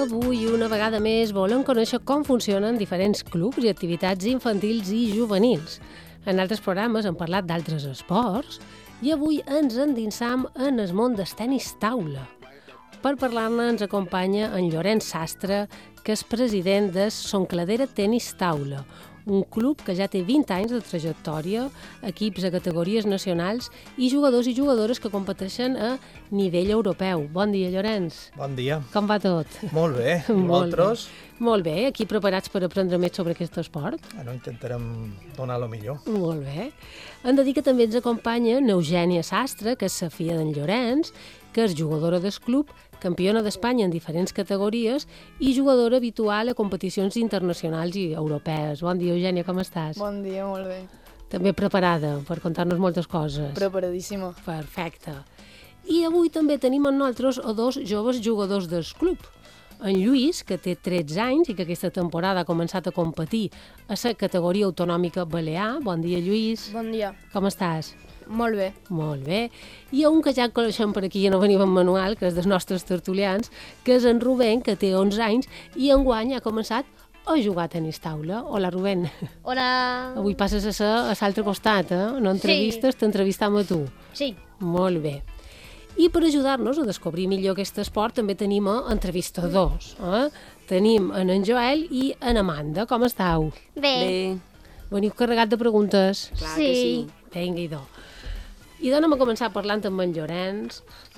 avui, una vegada més, volem conèixer com funcionen diferents clubs i activitats infantils i juvenils. En altres programes hem parlat d'altres esports i avui ens endinsam en el món del tenis taula. Per parlar-ne ens acompanya en Llorenç Sastre, que és president de Son Cladera Tenis Taula, un club que ja té 20 anys de trajectòria, equips a categories nacionals i jugadors i jugadores que competeixen a nivell europeu. Bon dia, Llorenç. Bon dia. Com va tot? Molt bé. I vosaltres? Molt bé. Aquí preparats per aprendre més sobre aquest esport? Bueno, intentarem donar el millor. Molt bé. Hem de dir que també ens acompanya Eugènia Sastre, que és la filla d'en Llorenç, que és jugadora del club, campiona d'Espanya en diferents categories i jugadora habitual a competicions internacionals i europees. Bon dia, Eugènia, com estàs? Bon dia, molt bé. També preparada per contar-nos moltes coses. Preparadíssima. Perfecte. I avui també tenim amb nosaltres a dos joves jugadors del club. En Lluís, que té 13 anys i que aquesta temporada ha començat a competir a la categoria autonòmica balear. Bon dia, Lluís. Bon dia. Com estàs? Molt bé. Molt bé. I un que ja coneixem per aquí, ja no venim en manual, que és dels nostres tertulians, que és en Rubén, que té 11 anys i enguany ha començat a jugar a tenis taula. Hola, Rubén. Hola. Avui passes a ser a l'altre costat, eh? No entrevistes, t'entrevistam a tu. Sí. Molt bé. I per ajudar-nos a descobrir millor aquest esport també tenim entrevistadors. Tenim en Joel i en Amanda. Com estàu? Bé. Veniu carregat de preguntes? Clar que sí. Vinga, idò. I anem a començar parlant amb en Llorenç.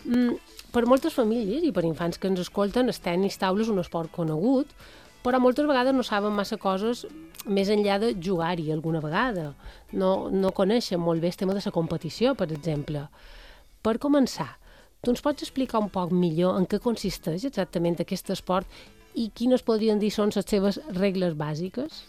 Per moltes famílies i per infants que ens escolten, el tenis taula és un esport conegut, però moltes vegades no saben massa coses més enllà de jugar-hi alguna vegada. No coneixen molt bé el tema de la competició, per exemple. Per començar, tu ens pots explicar un poc millor en què consisteix exactament aquest esport i quines podrien dir són les seves regles bàsiques?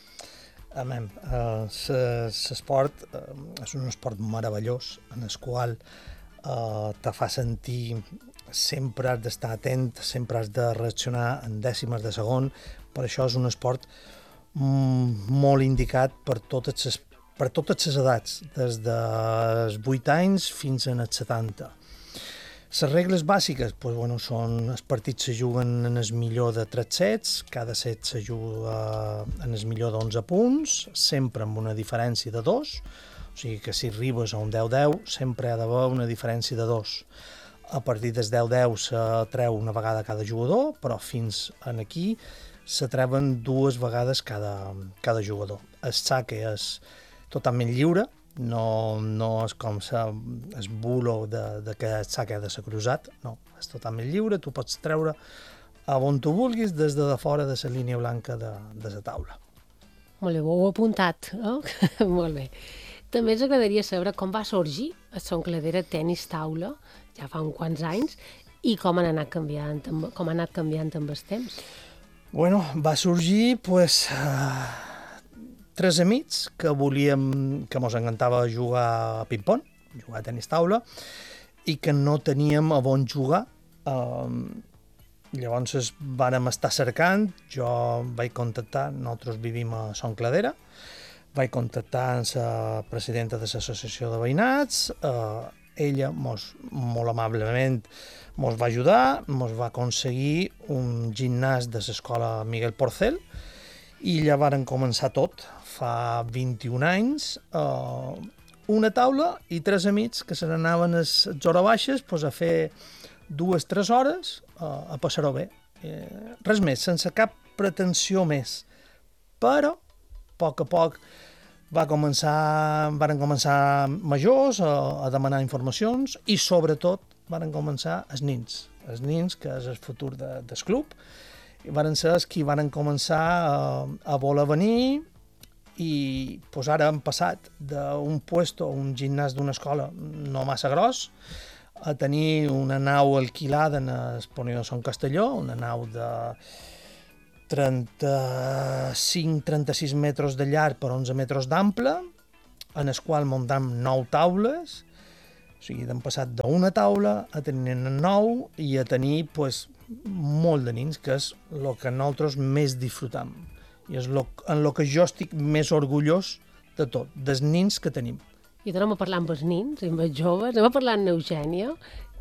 L'esport és un esport meravellós en el qual te fa sentir sempre has d'estar atent, sempre has de reaccionar en dècimes de segon. Per això és un esport molt indicat per totes les edats, des dels 8 anys fins als 70. Les regles bàsiques són els partits se juguen en el millor de 3 sets, cada set se juga en el millor d'11 punts, sempre amb una diferència de 2, o sigui que si arribes a un 10-10 sempre ha d'haver una diferència de 2. A partir del 10-10 se treu una vegada cada jugador, però fins aquí se treuen 2 vegades cada jugador. El saque és totalment lliure, no és com el bulo de que el saque ha de ser cruzat, no, és totalment lliure, tu pots treure a on tu vulguis des de fora de la línia blanca de la taula. Molt bé, ho heu apuntat, no? Molt bé. També ens agradaria saber com va sorgir el Son Cladera Tenis Taula, ja fa uns quants anys, i com ha anat canviant amb el temps. Bueno, va sorgir, tres amics que mos encantava jugar a ping-pong, jugar a tenis taula, i que no teníem a on jugar. Llavors vàrem estar cercant, jo vaig contactar, nosaltres vivim a Son Cladera, vaig contactar amb la presidenta de l'associació de veïnats, ella molt amablement mos va ajudar, mos va aconseguir un gimnàs de l'escola Miguel Porcel, i ja varen començar tot, fa 21 anys, una taula i 3 amics que se n'anaven a les hores baixes a fer 2-3 hores a passar-ho bé. Res més, sense cap pretensió més. Però, a poc varen començar majors a demanar informacions i, sobretot, varen començar els nins, que és el futur del club, i varen ser els qui varen començar a voler venir i ara hem passat d'un puesto, un gimnàs d'una escola no massa gros, a tenir una nau alquilada en el Ponent de Son Castelló, una nau de 35-36 metres de llarg per 11 metres d'ample, en el qual muntem 9 taules, o sigui, hem passat d'una taula a tenir 9 i a tenir molt de nins, que és el que nosaltres més disfrutam. I és en el que jo estic més orgullós de tot, dels nins que tenim. I tornem a parlar amb els nins, amb els joves, anem a parlar amb Eugènia,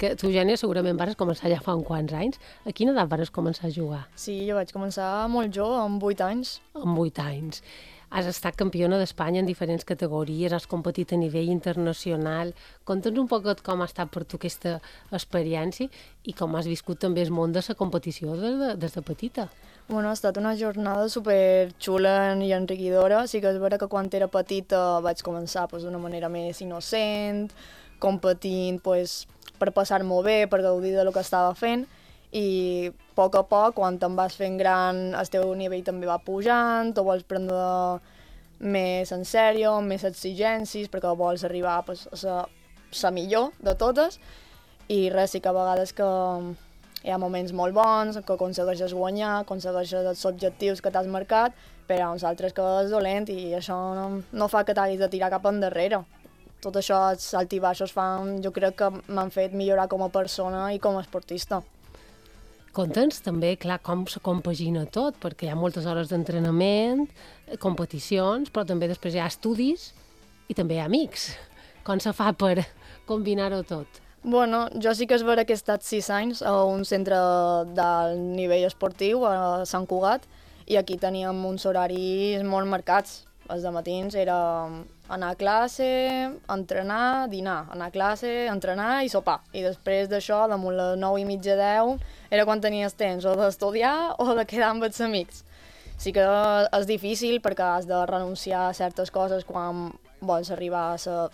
Que tu, Eugènia, segurament vas començar ja fa uns quants anys. A quina edat vas començar a jugar? Sí, jo vaig començar molt jove, amb 8 anys. Amb 8 anys. Has estat campiona d'Espanya en diferents categories, has competit a nivell internacional. Conta'ns un poc com ha estat per tu aquesta experiència i com has viscut també el món de la competició des de petita. Bueno, ha estat una jornada super xula i enriquidora. Sí que és vera que quan era petita vaig començar d'una manera més innocent, competint per passar-m'ho bé, per gaudir del que estava fent, i a poc, quan te'n vas fent gran, el teu nivell també va pujant, t'ho vols prendre més en sèrio, amb més exigències, perquè vols arribar a la millor de totes, i res, sí que a vegades que hi ha moments molt bons, que aconsegueixes guanyar, aconsegueixes els objectius que t'has marcat, però uns altres que és dolent i això no fa que t'hagis de tirar cap endarrere. Tot això, els alts i baixos, jo crec que m'han fet millorar com a persona i com a esportista. Conta'ns també, clar, com se compagina tot, perquè hi ha moltes hores d'entrenament, competicions, però també després hi ha estudis i també hi ha amics. Com se fa per combinar-ho tot? Bueno, jo sí que és vera que he estat 6 anys a un centre d'alt nivell esportiu, a Sant Cugat, i aquí teníem uns horaris molt marcats. Els matins era anar a classe, entrenar, dinar, anar a classe, entrenar i sopar. I després d'això, damunt les 9:30, 10, era quan tenies temps o d'estudiar o de quedar amb els amics. Sí que és difícil perquè has de renunciar a certes coses quan vols arribar a ser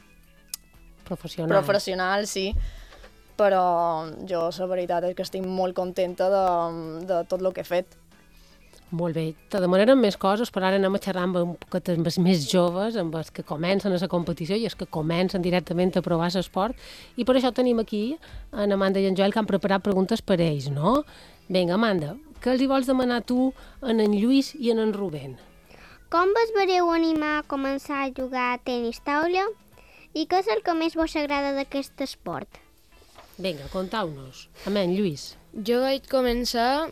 professional, sí. Però jo la veritat és que estic molt contenta de tot el que he fet. Molt bé. Te demanarem més coses, però ara anem a xerrar amb els més joves, amb els que comencen a la competició i els que comencen directament a provar l'esport. I per això tenim aquí en Amanda i en Joel, que han preparat preguntes per ells, no? Vinga, Amanda, què els hi vols demanar tu en Lluís i en Rubén? Com vos vareu animar a començar a jugar a tenis taula? I què és el que més vos agrada d'aquest esport? Vinga, contau-nos. Amén, Lluís. Jo vaig començar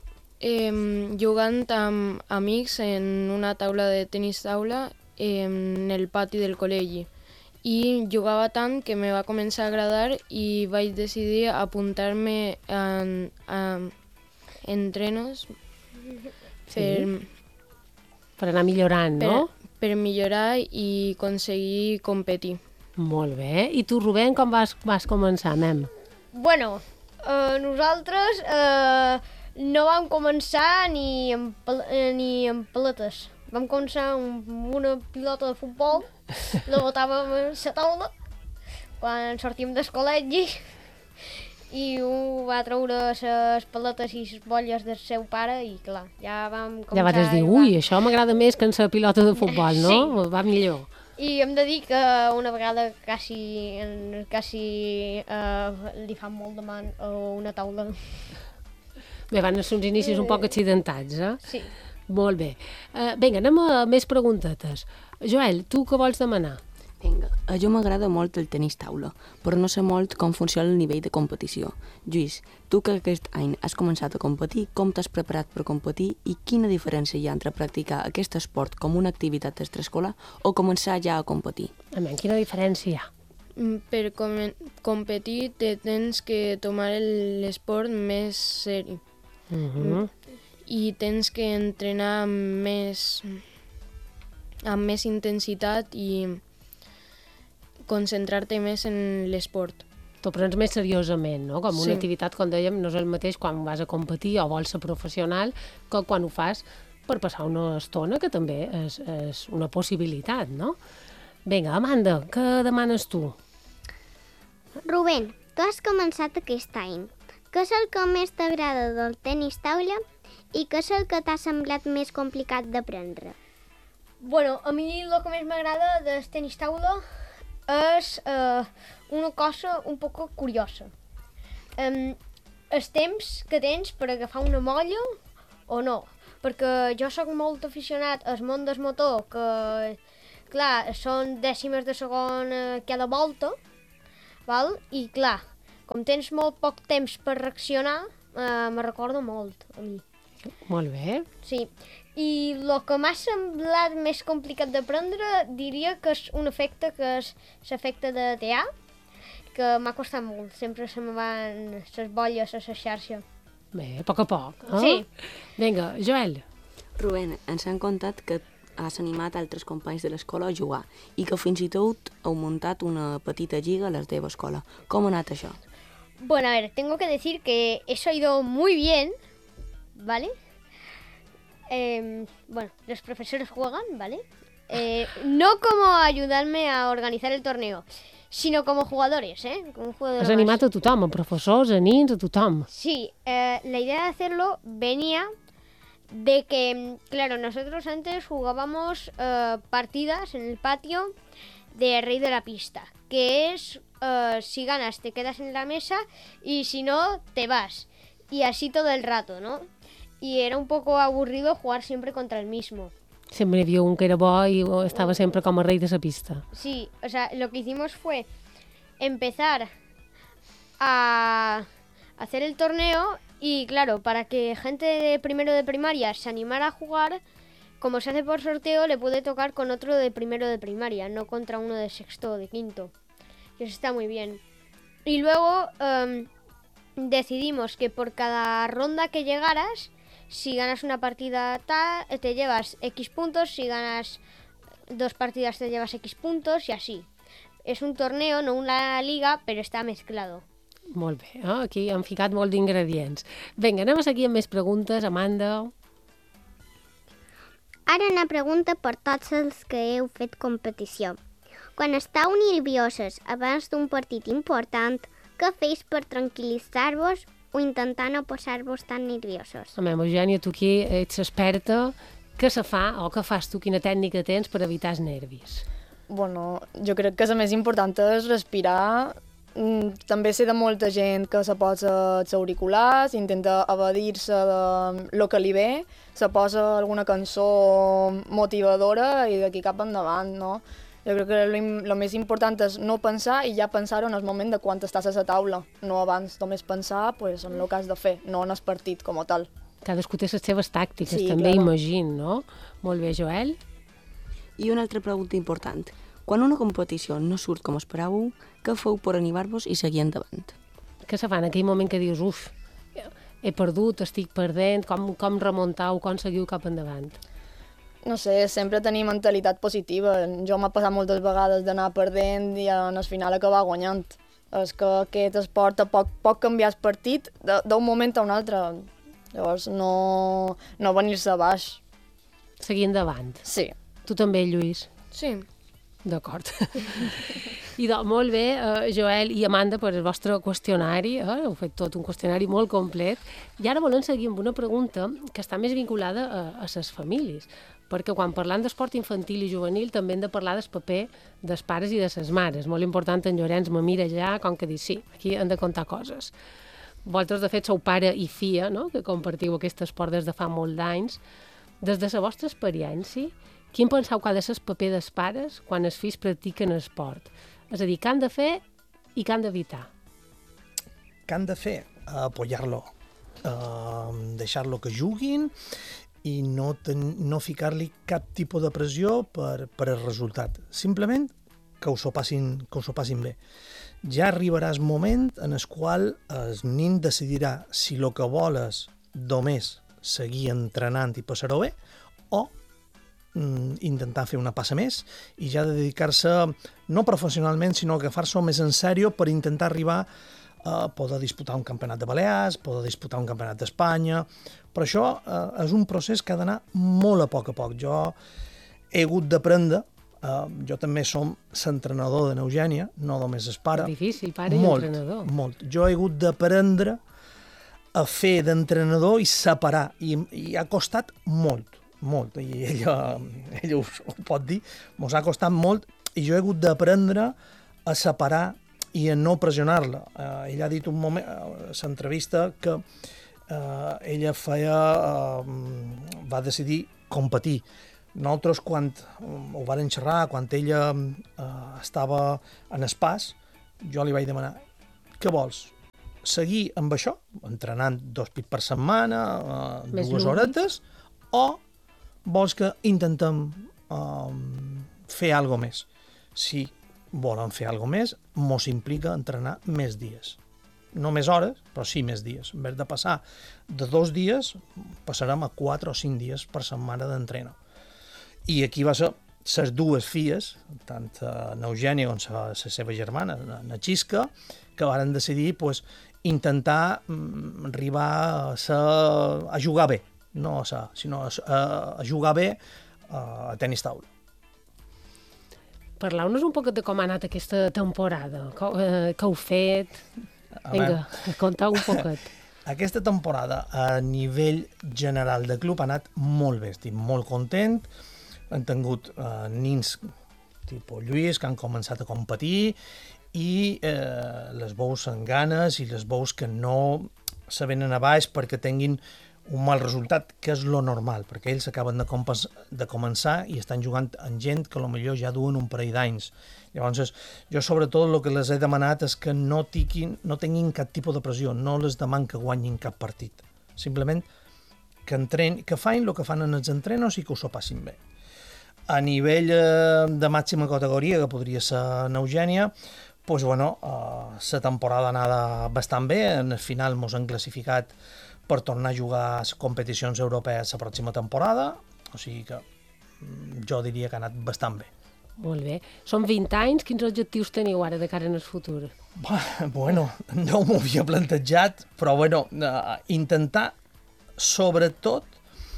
jugant amb amics en una taula de tenis taula en el pati del col·legi. I jugava tant que me va començar a agradar i vaig decidir apuntar-me a entrenos per anar millorant, no? Per millorar i aconseguir competir. Molt bé. I tu, Rubén, com vas començar, nen? Bueno, nosaltres no vam començar ni amb paletes. Vam començar amb una pilota de futbol, la botàvem a la taula quan sortíem del col·legi i un va treure les paletes i les bolles del seu pare i clar, ja vam començar... Ja vas dir, ui, això m'agrada més que en la pilota de futbol, no? Sí. Va millor. I hem de dir que una vegada quasi li fan molt de man a una taula. Bé, van ser uns inicis un poc accidentats, eh? Sí. Molt bé. Vinga, anem a més preguntetes. Joel, tu què vols demanar? Vinga, a jo m'agrada molt el tenis taula, però no sé molt com funciona el nivell de competició. Lluís, tu que aquest any has començat a competir, com t'has preparat per competir i quina diferència hi ha entre practicar aquest esport com una activitat extraescolar o començar ja a competir? Amén, quina diferència hi ha? Per competir tens que tomar l'esport més seri. I tens que entrenar amb més intensitat i concentrar-te més en l'esport. T'ho prens més seriosament, no? Com una Sí. activitat, com dèiem, no és el mateix quan vas a competir o vols ser professional que quan ho fas per passar una estona, que també és una possibilitat, no? Vinga, Amanda, què demanes tu? Rubén, tu has començat aquest any. Què és el que més t'agrada del tenis taula i què és el que t'ha semblat més complicat d'aprendre? Bueno, a mi el que més m'agrada del tenis taula és una cosa un poc curiosa. Els temps que tens per agafar una molla o no, perquè jo sóc molt aficionat al món del motor, que clar, són dècimes de segon cada volta, val? I clar, com tens molt poc temps per reaccionar, me recorda molt a mi. Molt bé. Sí, i el que m'ha semblat més complicat d'aprendre diria que és un efecte que és l'efecte de TA, que m'ha costat molt. Sempre se me van les bolles a la xarxa. Bé, a poc. Sí. Vinga, Joel. Rubén, ens han contat que has animat altres companys de l'escola a jugar i que fins i tot heu muntat una petita lliga a la teva escola. Com ha anat això? Bueno, a ver, tengo que decir que eso ha ido muy bien, ¿vale? Bueno, los profesores juegan, ¿vale? No como ayudarme a organizar el torneo, sino como jugadores, ¿eh? Como un jugador Has más. animat a tothom, a professors, a nins, a tothom. Sí, la idea de hacerlo venía de que, claro, nosotros antes jugábamos partidas en el patio de Rey de la Pista, que es, si ganas te quedas en la mesa y si no, te vas. Y así todo el rato, ¿no? Y era un poco aburrido jugar siempre contra el mismo. Sempre hi havia un que era bo i estava sempre com a rei de la pista. Sí, o sea, lo que hicimos fue empezar a hacer el torneo y claro, para que gente de primero de primaria se animara a jugar, como se hace por sorteo, le puede tocar con otro de primero de primaria, no contra uno de sexto o de quinto. Y eso está muy bien. Y luego decidimos que por cada ronda que llegaras, si ganas una partida tal, te llevas X puntos, si ganas 2 partidas te llevas X puntos y así. Es un torneo, no una liga, pero está mezclado. Molt bé, aquí han ficat molt d'ingredients. Vinga, anem a seguir amb més preguntes. Amanda. Ara una pregunta per tots els que heu fet competició. Quan estàu nervioses abans d'un partit important, què feis per tranquil·litzar-vos o intentar no posar-vos tan nerviosos? A veure, Eugènia, tu aquí ets experta. Què se fa o què fas tu? Quina tècnica tens per evitar els nervis? Bueno, jo crec que la més important és respirar. També sé de molta gent que se posa els auriculars, intenta evadir-se de lo que li ve, se posa alguna cançó motivadora i d'aquí cap endavant, no? Jo crec que el més important és no pensar i ja pensar-ho en el moment de quan estàs a la taula, no abans només pensar pues, en el que has de fer, no en el partit com a tal. Cadascú té les seves tàctiques, Sí, també, claro. imagino, no? Molt bé, Joel. I una altra pregunta important. Quan una competició no surt com esperàveu, què feu per animar-vos i seguir endavant? Què se fa en aquell moment que dius, uf, he perdut, estic perdent, com remuntau, com seguiu cap endavant? No sé, sempre tenir mentalitat positiva. Jo m'ha passat moltes vegades d'anar perdent i al final acabar guanyant. És que aquest esport pot canviar el partit d'un moment a un altre. Llavors no venir-se a baix. Seguir endavant. Sí. Tu també, Lluís? Sí. D'acord. I molt bé, Joel i Amanda, per el vostre qüestionari. Heu fet tot un qüestionari molt complet. I ara volem seguir amb una pregunta que està més vinculada a les famílies. Perquè quan parlam d'esport infantil i juvenil també hem de parlar del paper dels pares i de les mares. Molt important, en Llorenç me mira ja, com que dic, sí, aquí hem de contar coses. Vosaltres, de fet, sou pare i filla, no?, que compartiu aquest esport des de fa molts d'anys. Des de la vostra experiència, quin penseu que ha de ser el paper dels pares quan els fills practiquen esport? És a dir, què han de fer i què han d'evitar? Què han de fer? Apoyar-lo, deixar-lo que juguin i no ficar-li cap tipus de pressió per el resultat. Simplement que ho passin bé. Ja arribarà el moment en el qual el nin decidirà si el que vol és només seguir entrenant i passar-ho bé o intentar fer una passa més i ja dedicar-se, no professionalment, sinó agafar-s'ho més en sèrio per intentar arribar a poder disputar un campionat de Balears, poder disputar un campionat d'Espanya. Però això és un procés que ha d'anar molt a poc. Jo he hagut d'aprendre, jo també som l'entrenador de n'Eugènia, no només el pare. És difícil, pare i entrenador. Molt. Jo he hagut d'aprendre a fer d'entrenador i separar, i ha costat molt. I ella ho pot dir, mos ha costat molt i jo he hagut d'aprendre a separar i a no pressionar-la. Ella ha dit un moment, a l'entrevista, que ella va decidir competir. Nosaltres, quan ho varen xerrar, quan ella estava en el pas, jo li vaig demanar, què vols? Seguir amb això, entrenant 2 pits per setmana, 2 horetes, o vols que intentem fer alguna més? Si volen fer alguna més, mos implica entrenar més dies. No més hores, però sí més dies. En vez de passar de 2 dies, passarem a 4 o 5 dies per setmana d'entreno. I aquí va ser les dues filles, tant n'Eugènia com la seva germana, na Xisca, que varen decidir pues, intentar arribar a jugar bé, no sinó a jugar bé a tenis taula. Parleu-nos un poquet de com ha anat aquesta temporada, què heu fet. Vinga, contau un poquet. Aquesta temporada, a nivell general de club, ha anat molt bé. Estic molt content. Han tingut nins tipus Lluís, que han començat a competir, i les bous amb ganes i les bous que no se venen a baix perquè tinguin un mal resultat, que és lo normal, perquè ells acaben de començar i estan jugant amb gent que potser ja duen un parell d'anys. Llavors, jo sobretot el que les he demanat és que no tinguin cap tipus de pressió, no les deman que guanyin cap partit. Simplement que fan el que fan en els entrenos i que ho s'ho passin bé. A nivell de màxima categoria, que podria ser en Eugènia, doncs, la temporada ha anat bastant bé. En el final ens han classificat per tornar a jugar a les competicions europees la pròxima temporada, o sigui que jo diria que ha anat bastant bé. Molt bé. Són 20 anys, quins objectius teniu ara de cara en el futur? Bueno, no m'ho havia plantejat, però intentar, sobretot,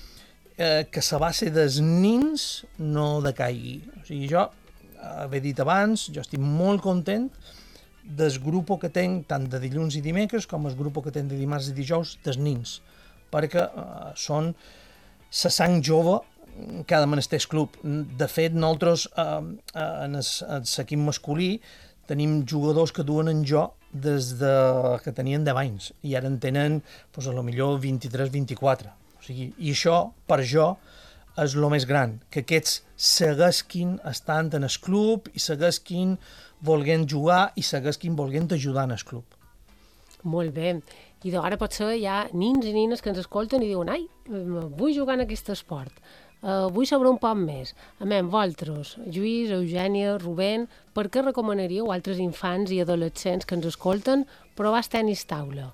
que la base dels nins no decaigui. O sigui, jo, he dit abans, jo estic molt content del grup que tenc, tant de dilluns i dimecres, com el grup que tenc de dimarts i dijous, dels nins, perquè són la sang jove que ha de menester el club. De fet, nosaltres, en l'equip masculí, tenim jugadors que duen en jo des que tenien 10 anys, i ara en tenen, a lo millor, 23-24. O sigui, i això, per jo, és el més gran, que aquests seguesquin estant en el club i seguesquin volent jugar i seguesquin volent ajudar en el club. Molt bé. I d'ara potser hi ha nins i nines que ens escolten i diuen ai, vull jugar en aquest esport, vull saber un poc més. Vosaltres, Lluís, Eugènia, Rubén, per què recomanaríeu a altres infants i adolescents que ens escolten provar el tenis taula?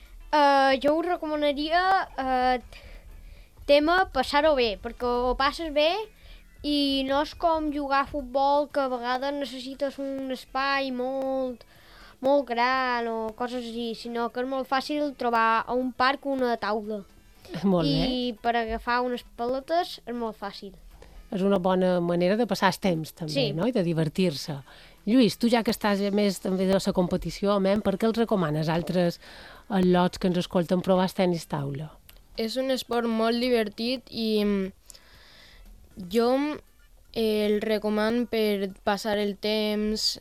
Jo us recomanaria tema passar-ho bé, perquè ho passes bé i no és com jugar a futbol, que a vegades necessites un espai molt gran o coses així, sinó que és molt fàcil trobar a un parc una taula. Molt bé. I per agafar unes paletes és molt fàcil. És una bona manera de passar el temps, també, sí, no? I de divertir-se. Lluís, tu ja que estàs més també de la competició, per què els recomanes a altres al·lots que ens escolten provar el tenis taula? És un esport molt divertit i jo el recomano per passar el temps,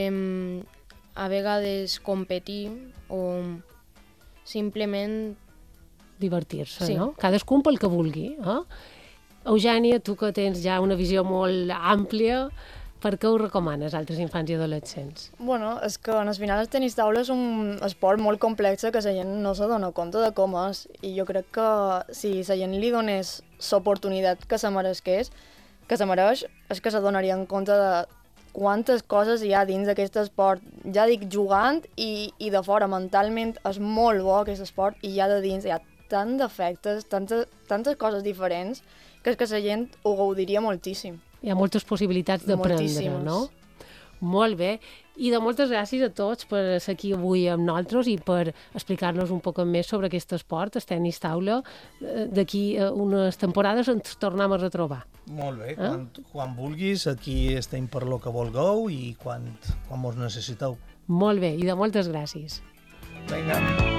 a vegades competir o simplement divertir-se, sí, no? Cadascun pel que vulgui. Eugènia, tu que tens ja una visió molt àmplia, per què ho recomanes a altres infants i adolescents? Bueno, és que en el final el tenis taula és un esport molt complex que la gent no se dona compte de com és, i jo crec que si la gent li donés l'oportunitat que se mereix, és que se donarien compte de quantes coses hi ha dins d'aquest esport. Ja dic, jugant i de fora, mentalment és molt bo aquest esport, i ja de dins hi ha tant d'efectes, tantes coses diferents, que és que la gent ho gaudiria moltíssim. Hi ha moltes possibilitats d'aprendre, no? Molt bé. I de moltes gràcies a tots per ser aquí avui amb nosaltres i per explicar-nos un poc més sobre aquest esport, el tenis taula. D'aquí unes temporades ens tornem a retrobar. Molt bé. Quan vulguis, aquí estem per lo que vulgueu i quan mos necessiteu. Molt bé, i de moltes gràcies. Vinga.